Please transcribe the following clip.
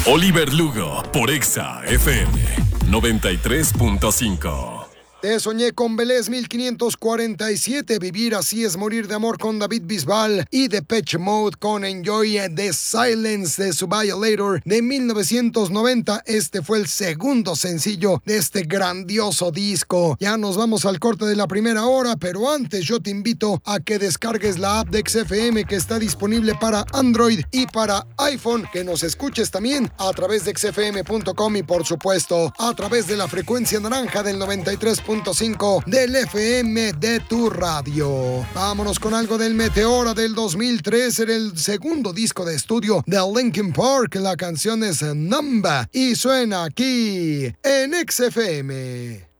Oliver Lugo por Exa FM 93.5. Te soñé con Belés 1547, Vivir así es morir de amor con David Bisbal y Depeche Mode con Enjoy the Silence de su Violator de 1990. Este fue el segundo sencillo de este grandioso disco. Ya nos vamos al corte de la primera hora, pero antes yo te invito a que descargues la app de XFM que está disponible para Android y para iPhone, que nos escuches también a través de xfm.com y por supuesto a través de la frecuencia naranja del 93.5 del FM de tu radio. Vámonos con algo del Meteora del 2003, era el segundo disco de estudio de Linkin Park. La canción es Number y suena aquí en XFM.